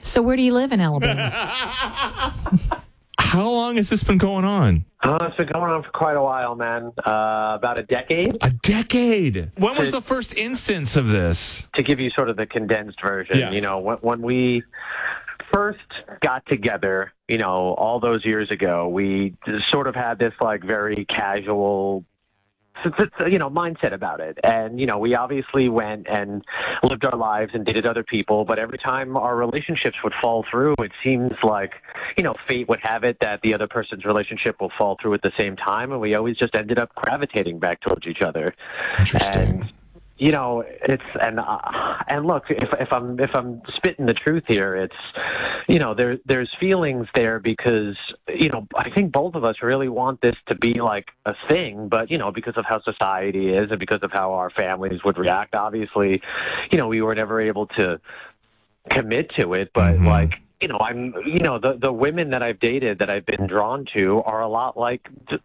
So where do you live in Alabama? How long has this been going on? It's been going on for quite a while, man. About a decade. A decade. When was the first instance of this? To give you sort of the condensed version, Yeah. When we first got together, all those years ago, we sort of had this like very casual mindset about it. And, we obviously went and lived our lives and dated other people, but every time our relationships would fall through, it seems like, fate would have it that the other person's relationship will fall through at the same time. And we always just ended up gravitating back towards each other. Interesting. And, and look, if I'm spitting the truth here, it's, there's feelings there because, I think both of us really want this to be like a thing, but, because of how society is and because of how our families would react, obviously, we were never able to commit to it, but the women that I've dated that I've been drawn to are a lot like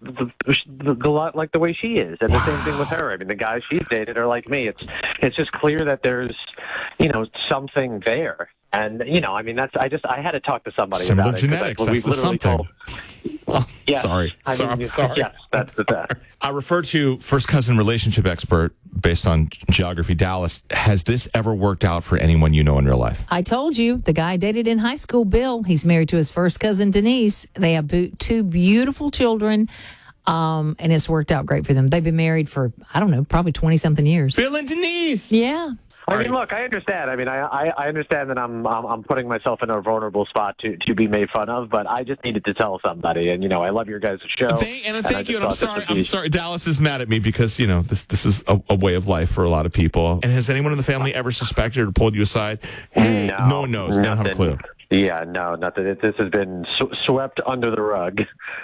the way she is, and the same thing with her. I mean, the guys she's dated are like me. It's just clear that there's something there, and I had to talk to somebody Similar about genetics. it. That's the something. Yes, Sorry. Yes, that's the. I refer to first cousin relationship expert based on Geography Dallas. Has this ever worked out for anyone you know in real life? I told you, the guy I dated in high school, Bill, he's married to his first cousin, Denise. They have two beautiful children, and it's worked out great for them. They've been married for, I don't know, probably 20-something years. Bill and Denise! Yeah. I mean, look, I understand. I mean, I understand that I'm putting myself in a vulnerable spot to be made fun of, but I just needed to tell somebody. And I love your guys' show. Thank you. And I'm sorry. Dallas is mad at me because this is a way of life for a lot of people. And has anyone in the family ever suspected or pulled you aside? Hey, no one knows. They don't have a clue. Yeah, no, nothing. This has been swept under the rug.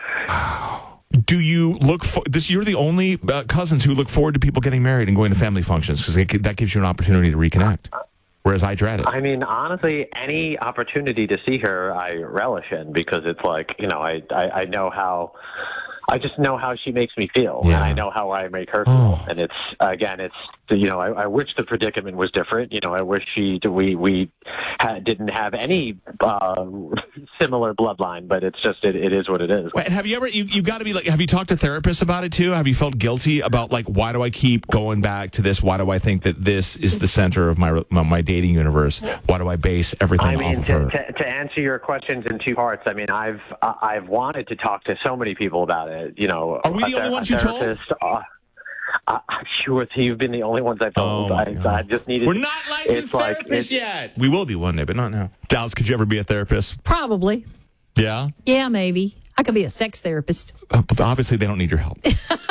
Do you look for this? You're the only cousins who look forward to people getting married and going to family functions because that gives you an opportunity to reconnect. Whereas I dread it. I mean, honestly, any opportunity to see her, I relish in because it's like, I know how. I just know how she makes me feel, and I know how I make her feel. And it's, again, I wish the predicament was different. I wish we didn't have any similar bloodline, but it's just, it is what it is. Wait, have you ever, you got to be like, have you talked to therapists about it too? Have you felt guilty about like, why do I keep going back to this? Why do I think that this is the center of my dating universe? Why do I base everything off of her? To answer your questions in two parts, I mean, I've wanted to talk to so many people about it. Are we the only ones you told? Sure, you've been the only ones I've told. I just needed. We're not licensed therapists yet. We will be one day, but not now. Dallas, could you ever be a therapist? Probably. Yeah? Yeah, maybe. I could be a sex therapist. But obviously, they don't need your help.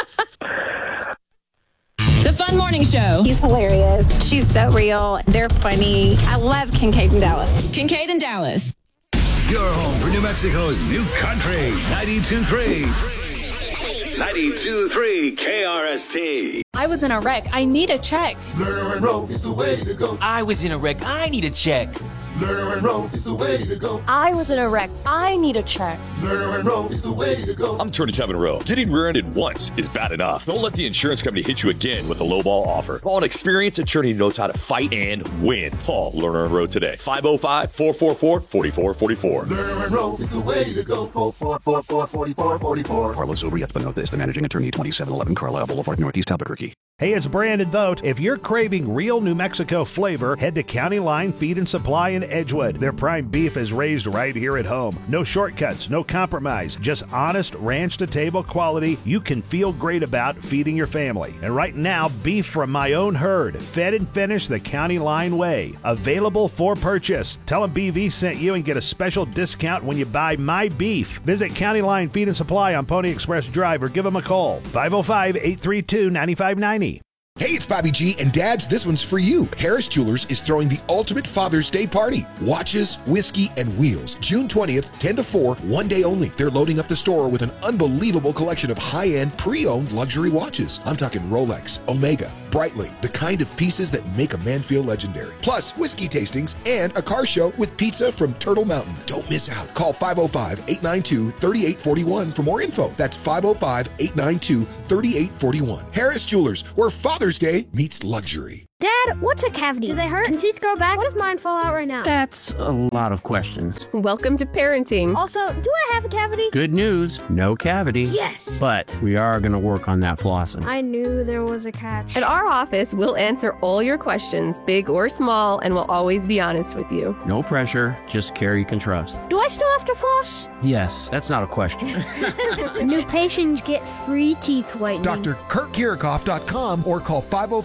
The Fun Morning Show. He's hilarious. She's so real. They're funny. I love Kincaid and Dallas. Kincaid and Dallas. Your home for New Mexico's new country. 92.3. 92.3 KRST. I was in a wreck. I need a check. Learn and roll is the way to go. I was in a wreck. I need a check. Learn and roll is the way to go. I was in a wreck. I need a check. Learn and roll is the way to go. I'm attorney Kevin Rowe. Getting rear-ended once is bad enough. Don't let the insurance company hit you again with a lowball offer. Call an experienced attorney who knows how to fight and win. Call Lerner and Rowe today. 505-444-4444. Learn and roll is the way to go. 444-4444. Carlos Obriez Benotes, the managing attorney, 2711 Carlisle Boulevard, Northeast Albuquerque. Hey, it's Brandon Vogt. If you're craving real New Mexico flavor, head to County Line Feed and Supply in Edgewood. Their prime beef is raised right here at home. No shortcuts, no compromise, just honest ranch-to-table quality you can feel great about feeding your family. And right now, beef from my own herd, fed and finished the County Line way. Available for purchase. Tell them BV sent you and get a special discount when you buy my beef. Visit County Line Feed and Supply on Pony Express Drive or give them a call. 505-832-9590. Hey, it's Bobby G, and Dads, this one's for you. Harris Jewelers is throwing the ultimate Father's Day party. Watches, whiskey, and wheels. June 20th, 10 to 4, one day only. They're loading up the store with an unbelievable collection of high-end, pre-owned luxury watches. I'm talking Rolex, Omega, Breitling, the kind of pieces that make a man feel legendary. Plus, whiskey tastings and a car show with pizza from Turtle Mountain. Don't miss out. Call 505-892-3841 for more info. That's 505-892-3841. Harris Jewelers, where Father's Day meets luxury. Dad, what's a cavity? Do they hurt? Can teeth grow back? What if mine fall out right now? That's a lot of questions. Welcome to parenting. Also, do I have a cavity? Good news, no cavity. Yes. But we are going to work on that flossing. I knew there was a catch. At our office, we'll answer all your questions, big or small, and we'll always be honest with you. No pressure, just care you can trust. Do I still have to floss? Yes, that's not a question. New patients get free teeth whitening. DrKurtKirikoff.com or call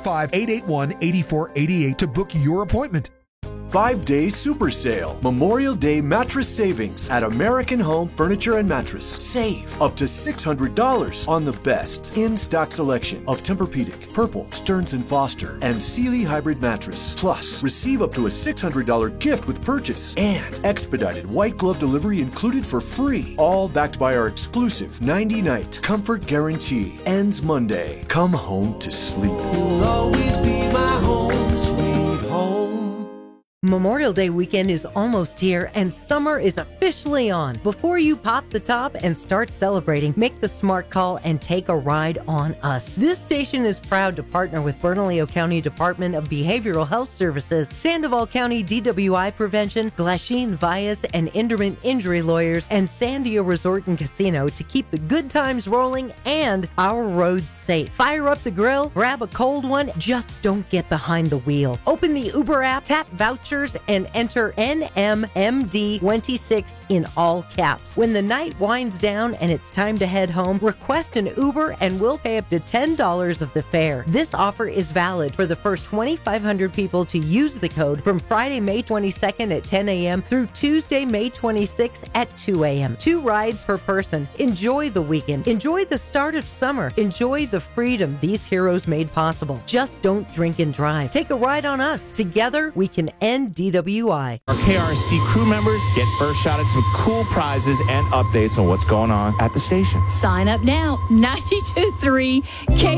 505-881-8488 to book your appointment. 5-day super sale. Memorial Day mattress savings at American Home Furniture and Mattress. Save up to $600 on the best in-stock selection of Tempur-Pedic, Purple, Stearns & Foster, and Sealy Hybrid Mattress. Plus, receive up to a $600 gift with purchase and expedited white glove delivery included for free. All backed by our exclusive 90-night comfort guarantee. Ends Monday. Come home to sleep. You'll always be my home, sweet home. Memorial Day weekend is almost here and summer is officially on. Before you pop the top and start celebrating, make the smart call and take a ride on us. This station is proud to partner with Bernalillo County Department of Behavioral Health Services, Sandoval County DWI Prevention, Glasheen Vias and Inderman Injury Lawyers, and Sandia Resort and Casino to keep the good times rolling and our roads safe. Fire up the grill, grab a cold one, just don't get behind the wheel. Open the Uber app, tap vouchers, and enter NMMD26 in all caps. When the night winds down and it's time to head home, request an Uber and we'll pay up to $10 of the fare. This offer is valid for the first 2,500 people to use the code from Friday, May 22nd at 10 a.m. through Tuesday, May 26th at 2 a.m. 2 rides per person. Enjoy the weekend. Enjoy the start of summer. Enjoy the freedom these heroes made possible. Just don't drink and drive. Take a ride on us. Together, we can end DWI. Our KRST crew members get first shot at some cool prizes and updates on what's going on at the station. Sign up now. 92.3 K